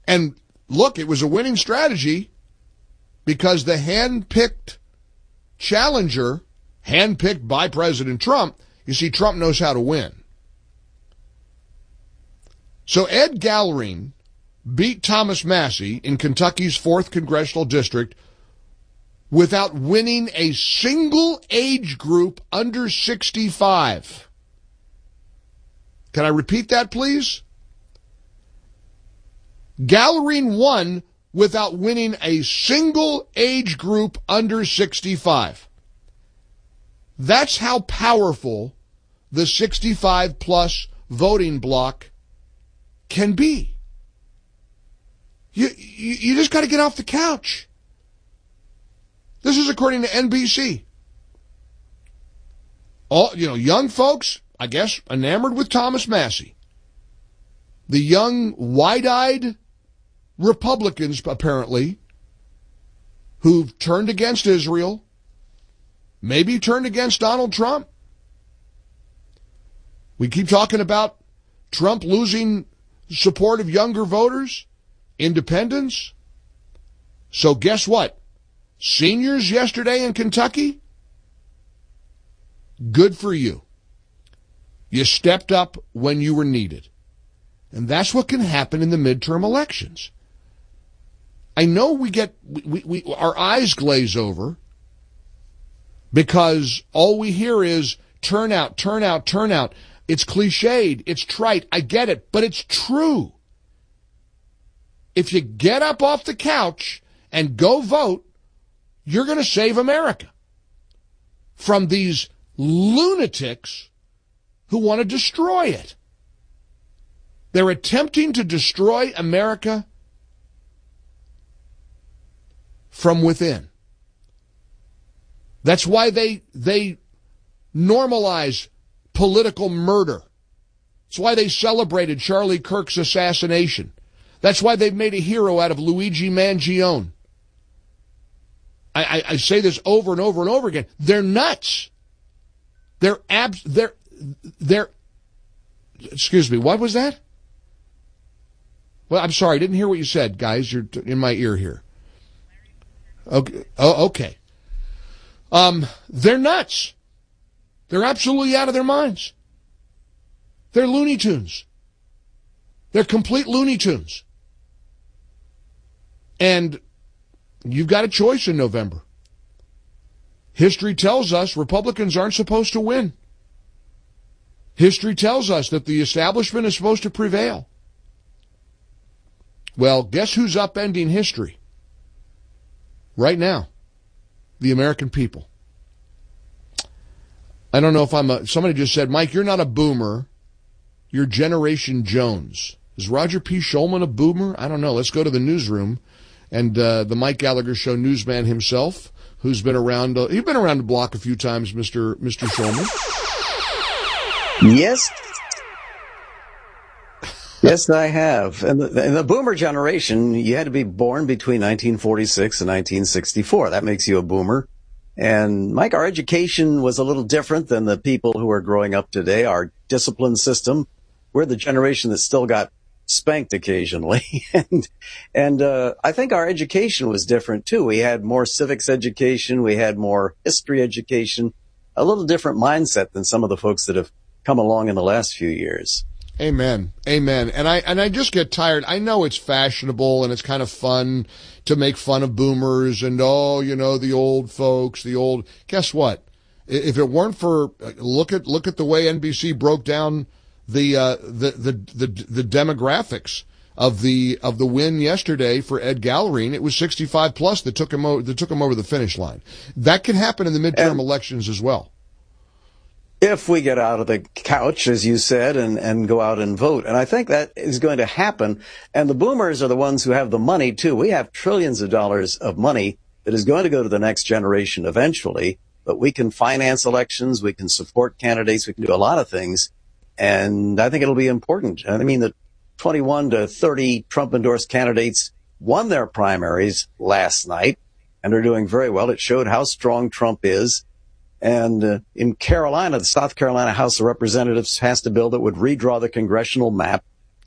And look, it was a winning strategy because the hand-picked challenger, hand-picked by President Trump, you see, Trump knows how to win. So Ed Gallerine beat Thomas Massie in Kentucky's 4th Congressional District without winning a single age group under 65. Can I repeat that, please? Gallerine won without winning a single age group under 65. That's how powerful the 65-plus voting bloc can be. You just got to get off the couch. This is according to NBC. All, young folks, I guess, enamored with Thomas Massie. The young, wide-eyed Republicans, apparently, who've turned against Israel, maybe turned against Donald Trump. We keep talking about Trump losing support of younger voters, independents. So guess what? Seniors yesterday in Kentucky? Good for you. You stepped up when you were needed. And that's what can happen in the midterm elections. I know we our eyes glaze over because all we hear is turnout, turnout, turnout. It's cliched, it's trite, I get it, but it's true. If you get up off the couch and go vote, you're going to save America from these lunatics who want to destroy it. They're attempting to destroy America from within. That's why they normalize political murder. That's why they celebrated Charlie Kirk's assassination. That's why they've made a hero out of Luigi Mangione. I say this over and over and over again. They're nuts. They're excuse me, what was that? Well, I'm sorry, I didn't hear what you said, guys. You're in my ear here. Okay. Oh, okay. They're nuts. They're absolutely out of their minds. They're Looney Tunes. They're complete Looney Tunes. And you've got a choice in November. History tells us Republicans aren't supposed to win. History tells us that the establishment is supposed to prevail. Well, guess who's upending history? Right now, the American people. I don't know if somebody just said, Mike, you're not a boomer. You're Generation Jones. Is Roger P. Shulman a boomer? I don't know. Let's go to the newsroom. And the Mike Gallagher Show newsman himself, who's been around, you've been around the block a few times, Mr. Shulman. Yes. Yes, I have. And in the boomer generation, you had to be born between 1946 and 1964. That makes you a boomer. And Mike, our education was a little different than the people who are growing up today. Our discipline system, we're the generation that still got spanked occasionally. and I think our education was different too. We had more civics education. We had more history education, a little different mindset than some of the folks that have come along in the last few years. Amen. Amen. And I just get tired. I know it's fashionable and it's kind of fun to make fun of boomers and, the old folks, guess what? If it weren't for, look at the way NBC broke down the demographics of the win yesterday for Ed Gallerine, it was 65 plus that took him over the finish line. That can happen in the midterm elections as well. If we get out of the couch, as you said, and go out and vote. And I think that is going to happen. And the boomers are the ones who have the money, too. We have trillions of dollars of money that is going to go to the next generation eventually. But we can finance elections. We can support candidates. We can do a lot of things. And I think it'll be important. I mean, the 21 to 30 Trump-endorsed candidates won their primaries last night and are doing very well. It showed how strong Trump is. And in Carolina, the South Carolina House of Representatives passed a bill that would redraw the congressional map.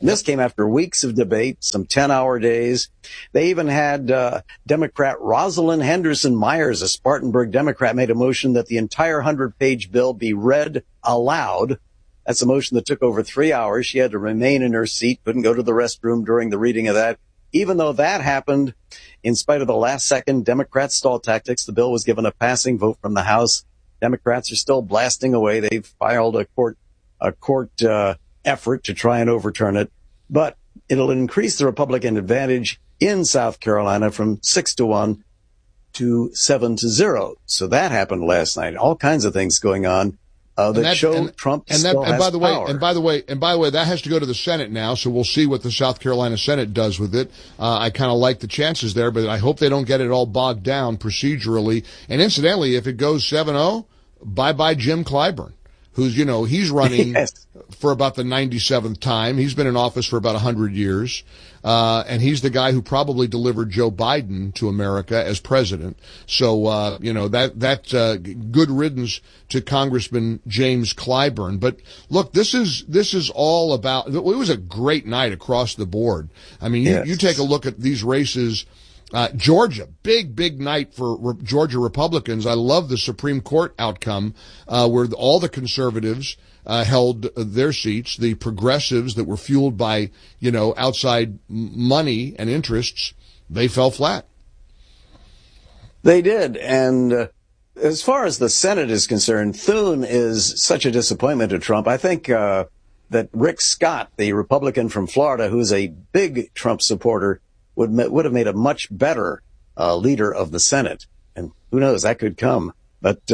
And this came after weeks of debate, some 10-hour days. They even had Democrat Rosalind Henderson Myers, a Spartanburg Democrat, made a motion that the entire 100-page bill be read aloud. That's a motion that took over 3 hours. She had to remain in her seat, couldn't go to the restroom during the reading of that. Even though that happened, in spite of the last-second Democrat stall tactics, the bill was given a passing vote from the House. Democrats are still blasting away. They've filed a court effort to try and overturn it, but it'll increase the Republican advantage in South Carolina from 6-1 to 7-0. So that happened last night. All kinds of things going on that show Trump still has power. And by the way, that has to go to the Senate now. So we'll see what the South Carolina Senate does with it. I kind of like the chances there, but I hope they don't get it all bogged down procedurally. And incidentally, if it goes 7-0, bye-bye Jim Clyburn, who's, he's running yes. for about the 97th time. He's been in office for about 100 years. And he's the guy who probably delivered Joe Biden to America as president. So, good riddance to Congressman James Clyburn. But look, this is all about, it was a great night across the board. I mean, yes. you take a look at these races. Georgia, big night for Georgia Republicans. I love the Supreme Court outcome, where all the conservatives held their seats. The progressives that were fueled by, outside money and interests, they fell flat. They did. And as far as the Senate is concerned, Thune is such a disappointment to Trump. I think that Rick Scott, the Republican from Florida, who's a big Trump supporter, would have made a much better leader of the Senate. And who knows, that could come. But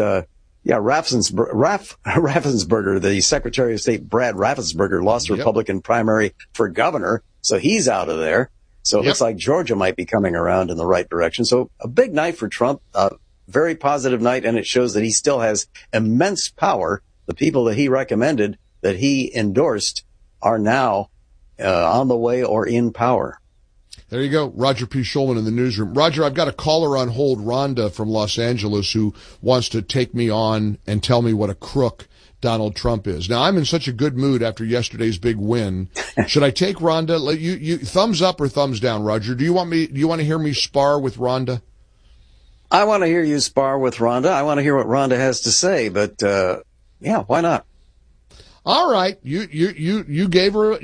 Raffensperger, the Secretary of State, Brad Raffensperger, lost the Republican primary for governor, so he's out of there. So it looks like Georgia might be coming around in the right direction. So a big night for Trump, a very positive night, and it shows that he still has immense power. The people that he recommended, that he endorsed, are now on the way or in power. There you go. Roger P. Schulman in the newsroom. Roger, I've got a caller on hold, Rhonda from Los Angeles, who wants to take me on and tell me what a crook Donald Trump is. Now, I'm in such a good mood after yesterday's big win. Should I take Rhonda? You thumbs up or thumbs down, Roger? Do you want to hear me spar with Rhonda? I want to hear you spar with Rhonda. I want to hear what Rhonda has to say, but why not? All right. You gave her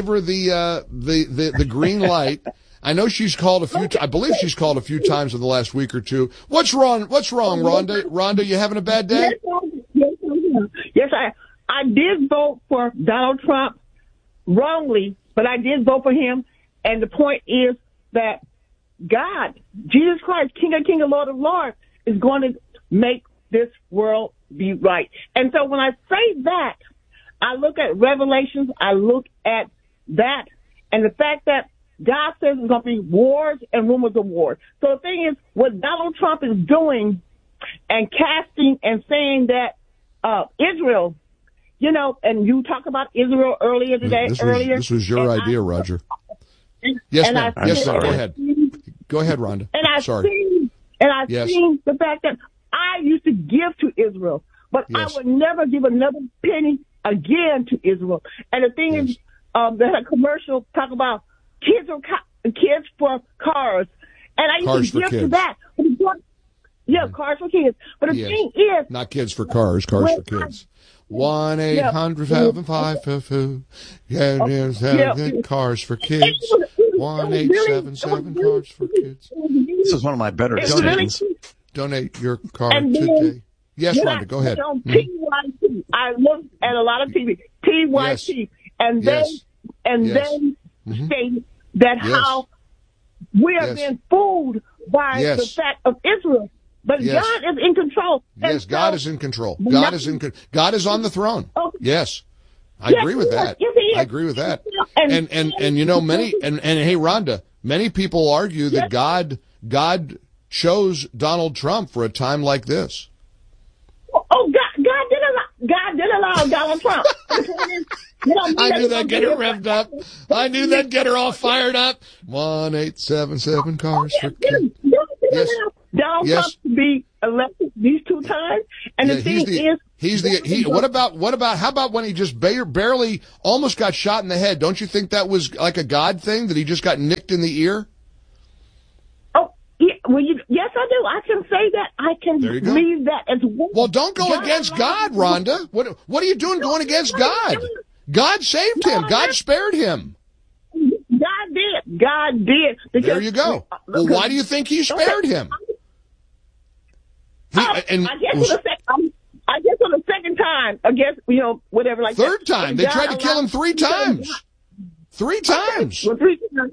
the green light. I know she's called a few. I believe she's called a few times in the last week or two. What's wrong, Rhonda? Rhonda, you having a bad day? Yes, I did vote for Donald Trump wrongly, but I did vote for him. And the point is that God, Jesus Christ, King of Kings and Lord of Lords, is going to make this world be right. And so when I say that, I look at Revelations, I look at that, and the fact that God says there's going to be wars and rumors of wars. So the thing is, what Donald Trump is doing and casting and saying that Israel, and you talked about Israel earlier today. This was your idea, Roger. Yes, ma'am. Yes, ma'am. Go ahead. Go ahead, Rhonda. And I've seen the fact that I used to give to Israel, but I would never give another penny again to Israel. And the thing is, they had a commercial talk about kids for cars, and I used to give to that. Cars for kids. But the thing is, not kids for cars, cars for kids. 1-800-755-FOO. Cars for kids. 1-877 Cars for Kids. This is one of my better donations. Donate your car today. Yes, Rhonda, go ahead. On PYT, I looked at a lot of TV, PYT, and they state that how we are being fooled by the fact of Israel. But God is in control. Yes, God is in control. God is on the throne. Okay. Yes. I agree with that. I agree with that. And many hey, Rhonda, many people argue that God chose Donald Trump for a time like this. Oh, God did allow Donald Trump. I knew that'd get her revved up. I knew that'd get her all fired up. 1-877 Cars for Kids. Donald Trump to be elected these 2 times? And the thing is, what about how about when he just barely almost got shot in the head? Don't you think that was like a God thing, that he just got nicked in the ear? Oh, yeah, yes, I do. I can say that. I can believe that as well. Well, don't go against God, Rhonda. What are you doing going against God? God saved him. God spared him. God did. Because, there you go. Well, why do you think he spared him? I guess on the second time, I guess, whatever, like third that. time. They tried to kill him 3 times. 3 times. Well, 3 times.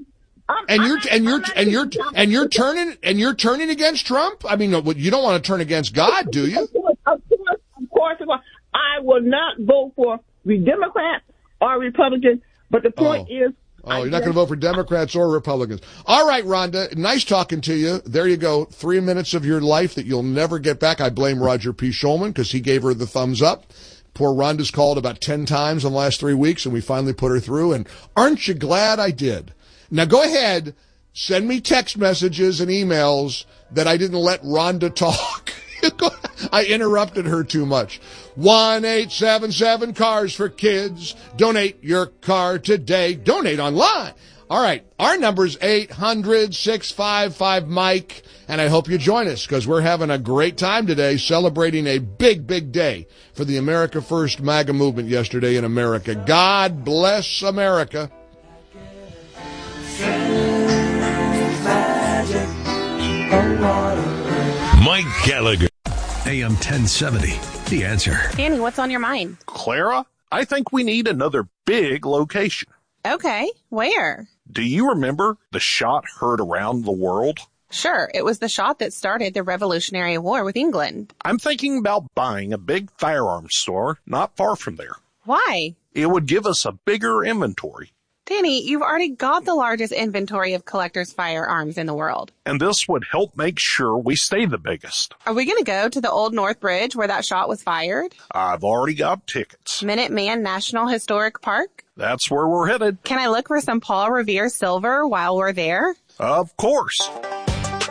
And you're turning against Trump? I mean, you don't want to turn against God, do you? Of course. I will not vote for the Democrat or Republican, but the point is, you're not going to vote for Democrats or Republicans. All right, Rhonda, nice talking to you. There you go. 3 minutes of your life that you'll never get back. I blame Roger P. Schulman because he gave her the thumbs up. Poor Rhonda's called about 10 times in the last 3 weeks, and we finally put her through. And aren't you glad I did? Now go ahead, send me text messages and emails that I didn't let Rhonda talk. I interrupted her too much. 1-877-CARS for kids. Donate your car today. Donate online. All right. Our number is 800-655-MIKE. And I hope you join us because we're having a great time today celebrating a big, big day for the America First MAGA movement yesterday in America. God bless America. Mike Gallagher. AM 1070. The Answer. Danny, what's on your mind? Clara, I think we need another big location. Okay, where? Do you remember the shot heard around the world? Sure, it was the shot that started the Revolutionary War with England. I'm thinking about buying a big firearms store not far from there. Why? It would give us a bigger inventory. Danny, you've already got the largest inventory of collectors' firearms in the world. And this would help make sure we stay the biggest. Are we going to go to the Old North Bridge where that shot was fired? I've already got tickets. Minuteman National Historic Park? That's where we're headed. Can I look for some Paul Revere silver while we're there? Of course.